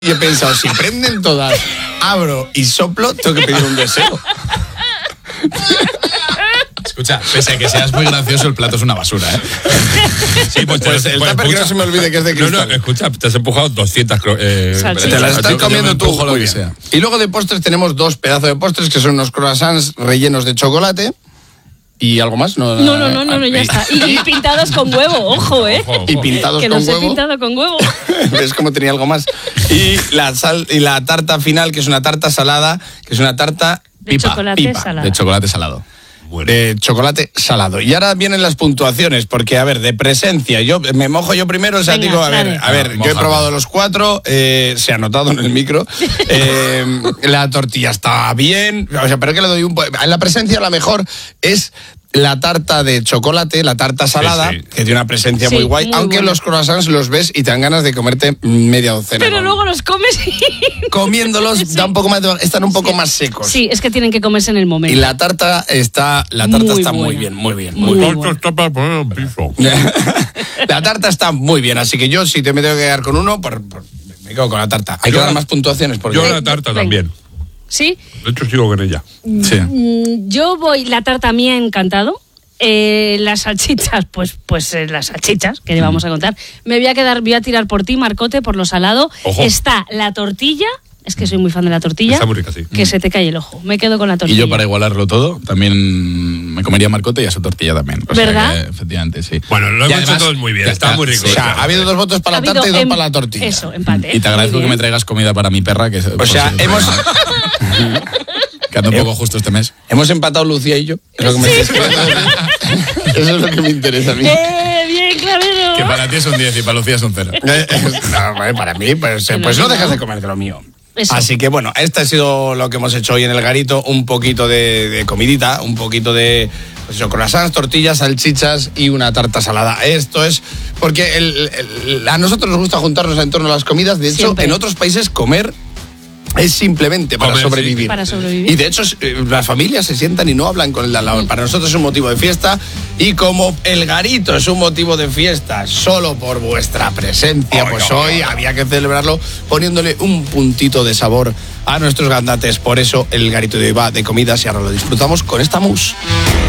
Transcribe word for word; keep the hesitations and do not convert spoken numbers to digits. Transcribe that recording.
Y he pensado, si prenden todas, abro y soplo, tengo que pedir un deseo. Escucha, pese a que seas muy gracioso, el plato es una basura, ¿eh? Sí, pues, pues el tupper que no se me olvide que es de cristal. No, no, escucha, te has empujado doscientas... Eh, te las estás comiendo tú, lo que sea. Y luego de postres tenemos dos pedazos de postres, que son unos croissants rellenos de chocolate. ¿Y algo más? No, no, no, no, no, no ya está. Y, y pintados con huevo, ojo, ¿eh? Ojo, ojo. Y pintados que con los huevo. he pintado con huevo. ¿Ves cómo tenía algo más? Y la sal y la tarta final, que es una tarta salada, que es una tarta de pipa, chocolate pipa, salado. De chocolate salado. Bueno. De chocolate salado. Y ahora vienen las puntuaciones, porque, a ver, de presencia, yo me mojo yo primero, o sea, Venga, digo, a ver, dale. a ver, No, yo he mójate. probado los cuatro, eh, se ha notado en el micro, eh, la tortilla está bien, o sea, pero que le doy un... En la presencia la mejor es la tarta de chocolate, la tarta salada, Sí, sí. que tiene una presencia Sí, muy guay, muy aunque buena. los croissants los ves y te dan ganas de comerte media docena. Pero ¿no? luego los comes y... Comiéndolos Sí. da un poco más de- están un poco Sí. más secos. Sí, es que tienen que comerse en el momento. Y la tarta está, la tarta Muy está muy buena. bien, muy bien, Muy muy bien. buena. está para poner un piso. La tarta está muy bien, así que yo si te me tengo que quedar con uno, por, por- me quedo con la tarta. Hay que Yo dar la- más puntuaciones porque Yo la tarta Venga. también. ¿Sí? De hecho, sigo con ella. sí. Mm, Yo voy, la tarta mía encantado. Eh, las salchichas, pues, pues eh, las salchichas que le vamos a contar. Me voy a quedar, voy a tirar por ti, Marcote, por lo salado. Ojo. Está la tortilla, es que soy muy fan de la tortilla. Está muy rica, sí. Que se te cae el ojo. Me quedo con la Y tortilla. yo, para igualarlo todo, también me comería marcote y a su tortilla también. O sea ¿Verdad? que, efectivamente, sí. Bueno, lo Y hemos hecho además, todos muy bien, ya está muy rico. O sea, ha habido dos votos para Ha la tarta y habido dos em- para la tortilla. Eso, empate. Y te agradezco Muy que me bien. traigas comida para mi perra, que, O sea, hemos, que anda un poco justo este mes. hemos empatado Lucía y yo. Es lo que me Sí. Eso es lo que me interesa a mí. ¡Eh, bien, Clavero! Que para ti es un diez y para Lucía es un cero. Eh, no, vale, para mí, pues, eh, pues no dejas de comer de lo mío. Eso. Así que bueno, este ha sido lo que hemos hecho hoy en el garito, un poquito de, de comidita, un poquito de pues eso, croissants, tortillas, salchichas y una tarta salada. Esto es porque el- el- a nosotros nos gusta juntarnos en torno a las comidas, de hecho Siempre. en otros países comer es simplemente para Comer, sí. sobrevivir. Para sobrevivir. Y de hecho eh, las familias se sientan y no hablan con el de al lado. Para nosotros es un motivo de fiesta y como el garito es un motivo de fiesta solo por vuestra presencia, pues hoy había que celebrarlo poniéndole un puntito de sabor a nuestros gandates. Por eso el garito de hoy va de comidas y ahora lo disfrutamos con esta mousse.